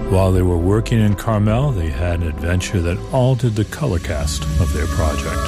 While they were working in Carmel, they had an adventure that altered the color cast of their project.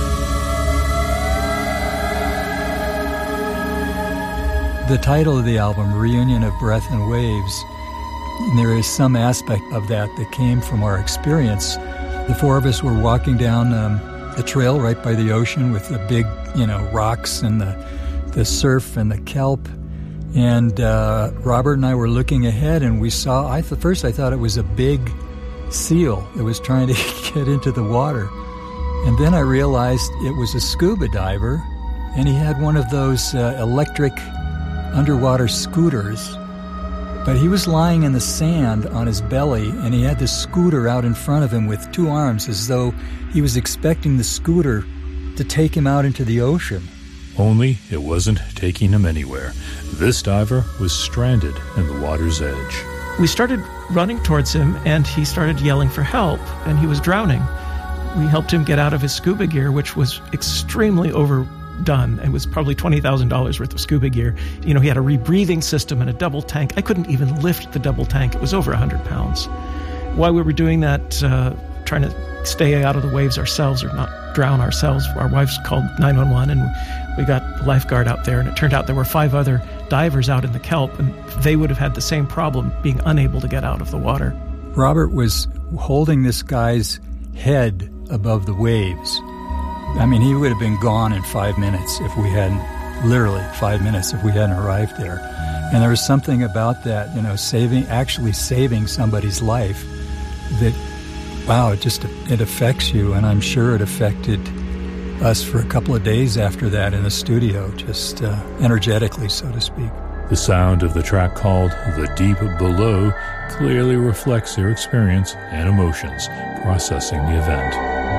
The title of the album, Reunion of Breath and Waves, there is some aspect of that came from our experience. The four of us were walking down the trail right by the ocean with the big, rocks and the surf and the kelp. And Robert and I were looking ahead, and we saw, first I thought it was a big seal that was trying to get into the water. And then I realized it was a scuba diver, and he had one of those electric underwater scooters. But he was lying in the sand on his belly, and he had the scooter out in front of him with two arms, as though he was expecting the scooter to take him out into the ocean. Only it wasn't taking him anywhere. This diver was stranded in the water's edge. We started running towards him, and he started yelling for help, and he was drowning. We helped him get out of his scuba gear, which was extremely overdone. It was probably $20,000 worth of scuba gear. He had a rebreathing system and a double tank. I couldn't even lift the double tank. It was over 100 pounds. While we were doing that, trying to stay out of the waves ourselves or not drown ourselves, our wives called 911, and we got a lifeguard out there, and it turned out there were 5 other divers out in the kelp, and they would have had the same problem, being unable to get out of the water. Robert was holding this guy's head above the waves. I mean, he would have been gone in 5 minutes if we hadn't, literally 5 minutes if we hadn't arrived there. And there was something about that, actually saving somebody's life that, wow, it affects you. And I'm sure it affected us for a couple of days after that in the studio, just energetically, so to speak. The sound of the track called The Deep Below clearly reflects their experience and emotions processing the event.